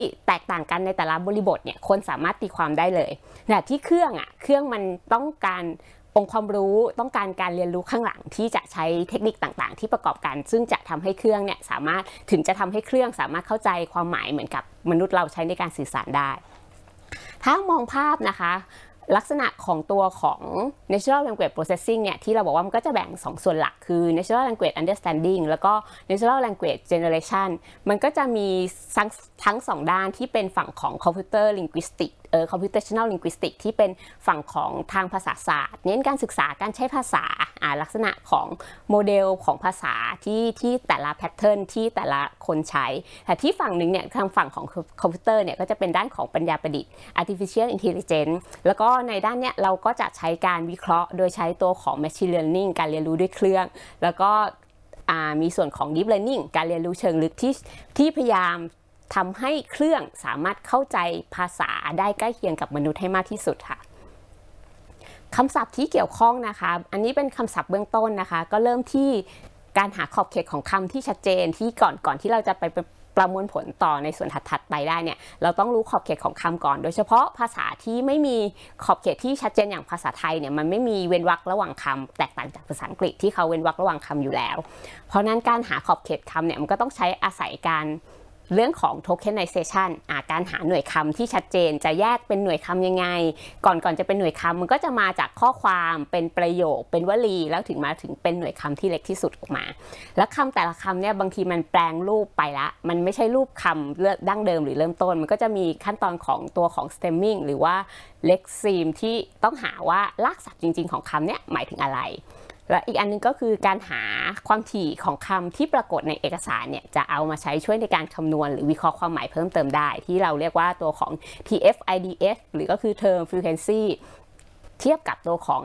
แตกต่างกันในแต่ละบริบทเนี่ยคนสามารถตีความได้เลยแต่ที่เครื่องมันต้องการองค์ความรู้ต้องการการเรียนรู้ข้างหลังที่จะใช้เทคนิคต่างๆที่ประกอบกันซึ่งจะทำให้เครื่องเนี่ยสามารถเข้าใจความหมายเหมือนกับมนุษย์เราใช้ในการสื่อสารได้ถ้ามองภาพนะคะลักษณะของตัวของ natural language processing เนี่ยที่เราบอกว่ามันก็จะแบ่ง2ส่วนหลักคือ natural language understanding แล้วก็ natural language generation มันก็จะมีทั้ง2ด้านที่เป็นฝั่งของ computer linguistic computational linguistic ที่เป็นฝั่งของทางภาษาศาสตร์เน้นการศึกษาการใช้ภาษาลักษณะของโมเดลของภาษาที่แต่ละแพทเทิร์นที่แต่ละคนใช้แต่ที่ฝั่งหนึ่งเนี่ยทางฝั่งของคอมพิวเตอร์เนี่ยก็จะเป็นด้านของปัญญาประดิษฐ์ artificial intelligence แล้วก็ในด้านเนี้ยเราก็จะใช้การวิเคราะห์โดยใช้ตัวของ machine learning การเรียนรู้ด้วยเครื่องแล้วก็มีส่วนของ deep learning การเรียนรู้เชิงลึกที่พยายามทำให้เครื่องสามารถเข้าใจภาษาได้ใกล้เคียงกับมนุษย์ให้มากที่สุดค่ะคำศัพท์ที่เกี่ยวข้องนะคะอันนี้เป็นคำศัพท์เบื้องต้นนะคะก็เริ่มที่การหาขอบเขตของคำที่ชัดเจนที่ก่อนที่เราจะไปประมวลผลต่อในส่วนถัดไปได้เนี่ยเราต้องรู้ขอบเขตของคำก่อนโดยเฉพาะภาษาที่ไม่มีขอบเขตที่ชัดเจนอย่างภาษาไทยเนี่ยมันไม่มีเว้นวรรคระหว่างคำแตกต่างจากภาษาอังกฤษที่เขาเว้นวรรคระหว่างคำอยู่แล้วเพราะนั้นการหาขอบเขตคำเนี่ยมันก็ต้องใช้อาศัยการเรื่องของ tokenization การหาหน่วยคำที่ชัดเจนจะแยกเป็นหน่วยคำยังไงก่อนจะเป็นหน่วยคำมันก็จะมาจากข้อความเป็นประโยคเป็นวลีแล้วถึงมาถึงเป็นหน่วยคำที่เล็กที่สุดออกมาแล้วคำแต่ละคำเนี่ยบางทีมันแปลงรูปไปละมันไม่ใช่รูปคำดั้งเดิมหรือเริ่มต้นมันก็จะมีขั้นตอนของตัวของ stemming หรือว่า lexeme ที่ต้องหาว่ารากศัพท์จริงๆของคำเนี่ยหมายถึงอะไรและอีกอันนึงก็คือการหาความถี่ของคำที่ปรากฏในเอกสารเนี่ยจะเอามาใช้ช่วยในการคำนวณหรือวิเคราะห์ความหมายเพิ่มเติมได้ที่เราเรียกว่าตัวของ TF-IDF หรือก็คือ term frequency เทียบกับตัวของ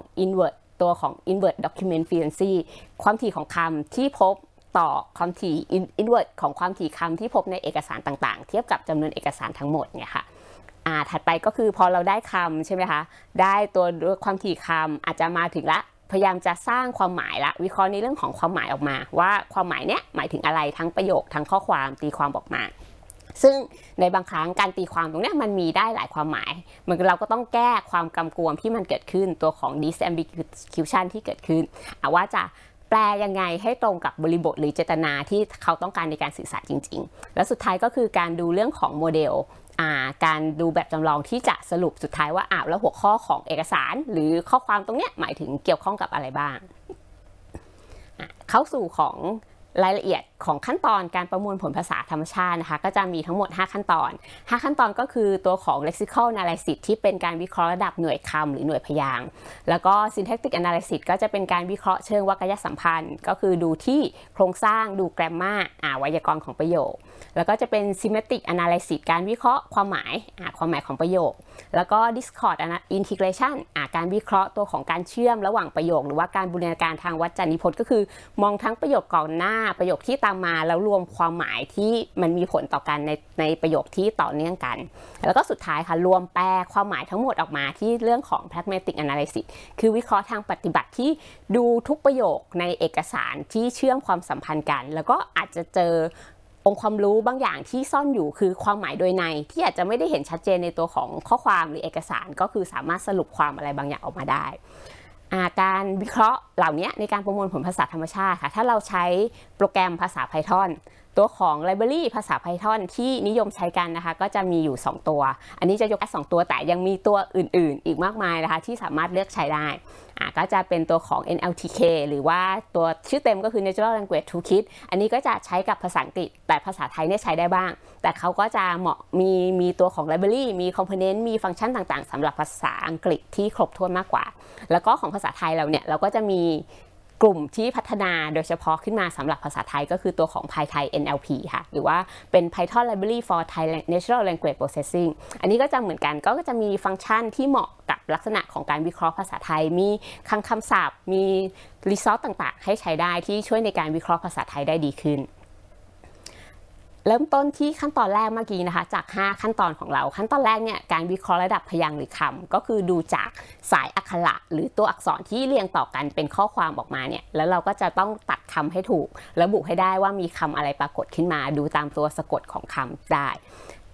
invert document frequency ความถี่ของคำที่พบต่อความถี่ invert ของความถี่คำที่พบในเอกสารต่างๆเทียบกับจำนวนเอกสารทั้งหมดเนี่ยค่ะถัดไปก็คือพอเราได้คำใช่ไหมคะได้ตัวความถี่คำอาจจะมาถึงละพยายามจะสร้างความหมายละวิเคราะห์ในเรื่องของความหมายออกมาว่าความหมายเนี้ยหมายถึงอะไรทั้งประโยคทั้งข้อความตีความออกมาซึ่งในบางครั้งการตีความตรงนี้มันมีได้หลายความหมายเราก็ต้องแก้ความกำกวมที่มันเกิดขึ้นตัวของ disambiguation ที่เกิดขึ้นว่าจะแปลยังไงให้ตรงกับบริบทหรือเจตนาที่เขาต้องการในการสื่อสารจริงๆแล้วสุดท้ายก็คือการดูเรื่องของโมเดลการดูแบบจำลองที่จะสรุปสุดท้ายว่าแล้วหัวข้อของเอกสารหรือข้อความตรงนี้หมายถึงเกี่ยวข้องกับอะไรบ้างเข้าสู่ของรายละเอียดของขั้นตอนการประมวลผลภาษาธรรมชาตินะคะก็จะมีทั้งหมด5ขั้นตอน5ขั้นตอนก็คือตัวของ lexical analysis ที่เป็นการวิเคราะห์ระดับหน่วยคำหรือหน่วยพยางค์แล้วก็ syntactic analysis ก็จะเป็นการวิเคราะห์เชิงวรรคยสัมพันธ์ก็คือดูที่โครงสร้างดู grammar ไวยากรณ์ของประโยคแล้วก็จะเป็น semantic analysis การวิเคราะห์ความหมายของประโยคแล้วก็ discord integration การวิเคราะห์ตัวของการเชื่อมระหว่างประโยคหรือว่าการบูรณาการทางวจนิพจน์ก็คือมองทั้งประโยคก่อนหน้าประโยคที่ตามมาแล้วรวมความหมายที่มันมีผลต่อกันในประโยคที่ต่อเนื่องกันแล้วก็สุดท้ายค่ะรวมแปลความหมายทั้งหมดออกมาที่เรื่องของ pragmatic analysis คือวิเคราะห์ทางปฏิบัติที่ดูทุกประโยคในเอกสารที่เชื่อมความสัมพันธ์กันแล้วก็อาจจะเจอองค์ความรู้บางอย่างที่ซ่อนอยู่คือความหมายโดยในที่อาจจะไม่ได้เห็นชัดเจนในตัวของข้อความหรือเอกสารก็คือสามารถสรุปความอะไรบางอย่างออกมาได้การวิเคราะห์เหล่านี้ในการประมวลผลภาษาธรรมชาติค่ะถ้าเราใช้โปรแกรมภาษา Python ตัวของ library ภาษา Python ที่นิยมใช้กันนะคะก็จะมีอยู่2ตัวอันนี้จะยกแค่2ตัวแต่ยังมีตัวอื่นๆอีกมากมายนะคะที่สามารถเลือกใช้ได้ก็จะเป็นตัวของ NLTK หรือว่าตัวชื่อเต็มก็คือ Natural Language Toolkit อันนี้ก็จะใช้กับภาษาอังกฤษแต่ภาษาไทยเนี่ยใช้ได้บ้างแต่เขาก็จะเหมาะมีตัวของ library มี component มีฟังก์ชันต่างๆสำหรับภาษาอังกฤษที่ครบถ้วนมากกว่าแล้วก็ของภาษาไทยเราก็จะมีกลุ่มที่พัฒนาโดยเฉพาะขึ้นมาสำหรับภาษาไทยก็คือตัวของ PyThai NLP ค่ะหรือว่าเป็น Python Library for Thai Natural Language Processing อันนี้ก็จะเหมือนกันก็จะมีฟังก์ชันที่เหมาะกับลักษณะของการวิเคราะห์ภาษาไทยมีคำศัพท์มีรีซอสต่างๆให้ใช้ได้ที่ช่วยในการวิเคราะห์ภาษาไทยได้ดีขึ้นเริ่มต้นที่ขั้นตอนแรกเมื่อกี้นะคะจาก5ขั้นตอนของเราขั้นตอนแรกเนี่ยการวิเคราะห์ระดับพยางค์หรือคำก็คือดูจากสายอักขระหรือตัวอักษรที่เรียงต่อกันเป็นข้อความออกมาเนี่ยแล้วเราก็จะต้องตัดคำให้ถูกระบุให้ได้ว่ามีคำอะไรปรากฏขึ้นมาดูตามตัวสะกดของคำได้